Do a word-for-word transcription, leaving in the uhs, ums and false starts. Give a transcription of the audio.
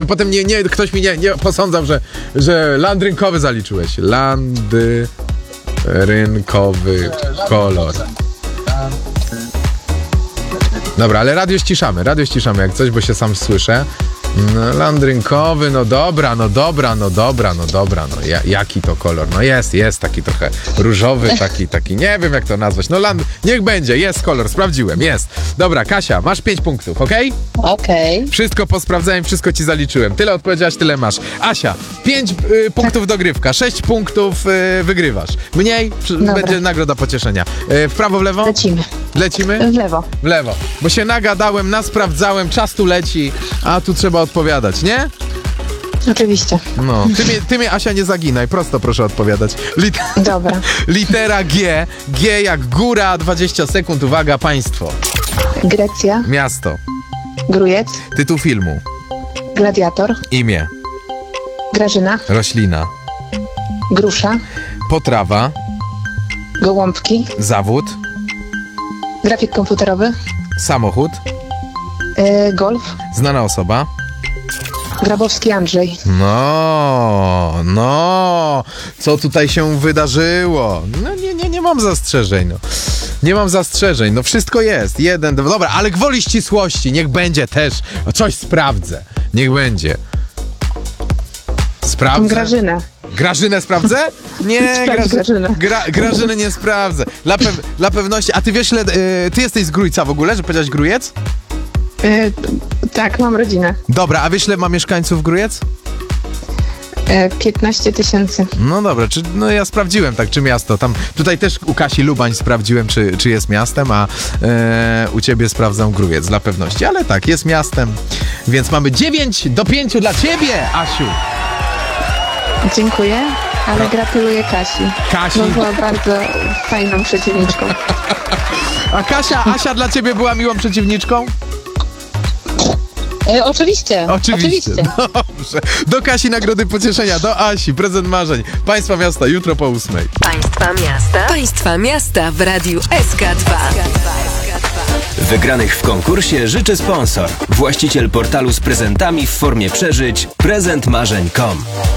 potem nie, nie, ktoś mi nie, nie posądzał, że, że landrynkowy zaliczyłeś. Landrynkowy kolor. Dobra, ale radio ściszamy, radio ściszamy jak coś, bo się sam słyszę. No, landrynkowy, no dobra, no dobra, no dobra, no dobra, no ja, jaki to kolor? No jest, jest taki trochę różowy, taki, taki, nie wiem jak to nazwać. No land, niech będzie, jest kolor, sprawdziłem, jest. Dobra, Kasia, masz pięć punktów, okej? Okej. Okay. Wszystko posprawdzałem, wszystko ci zaliczyłem. Tyle odpowiedziałaś, tyle masz. Asia, pięć y, punktów dogrywka, sześć punktów y, wygrywasz. Mniej, przy, będzie nagroda pocieszenia. Y, w prawo, w lewo? Lecimy. Lecimy? W lewo. W lewo. Bo się nagadałem, nasprawdzałem, czas tu leci, a tu trzeba odpowiadać, nie? Oczywiście. No, ty mnie, ty mnie Asia nie zaginaj, prosto proszę odpowiadać. Lit- Dobra. Litera G, G jak góra, dwadzieścia sekund, uwaga, państwo. Grecja. Miasto. Grójec. Tytuł filmu. Gladiator. Imię. Grażyna. Roślina. Grusza. Potrawa. Gołąbki. Zawód. Grafik komputerowy. Samochód. Yy, golf. Znana osoba. Grabowski Andrzej. No, no, co tutaj się wydarzyło? No nie, nie, nie mam zastrzeżeń, no. Nie mam zastrzeżeń, no wszystko jest. Jeden, dwa, dobra, ale gwoli ścisłości, niech będzie też. Coś sprawdzę, niech będzie. Sprawdzę. Grażynę. Grażynę sprawdzę? Nie, Graży, Grażynę. Gra, Grażyny nie sprawdzę. Dla, pew, dla pewności, a ty wiesz, ile, y, ty jesteś z Grójca w ogóle, że powiedziałeś Grójec? Yy, tak, mam rodzinę. Dobra, a wiesz, ile ma mieszkańców Grójec? Yy, piętnaście tysięcy. No dobra, czy, no ja sprawdziłem tak, czy miasto. Tam, tutaj też u Kasi Lubań sprawdziłem, czy, czy jest miastem, a e, u ciebie sprawdzam Grójec dla pewności. Ale tak, jest miastem, więc mamy dziewięć do pięciu dla ciebie, Asiu. Dziękuję, ale No. gratuluję Kasi. Kasi. Bo była bardzo fajną przeciwniczką. A Kasia, Asia dla ciebie była miłą przeciwniczką? E, oczywiście. Oczywiście. Dobrze. Do Kasi nagrody pocieszenia, do Asi prezent marzeń. Państwa miasta jutro po ósmej. Państwa miasta. Państwa miasta w Radiu S K dwa. Wygranych w konkursie życzy sponsor. Właściciel portalu z prezentami w formie przeżyć prezent marzeń kropka com.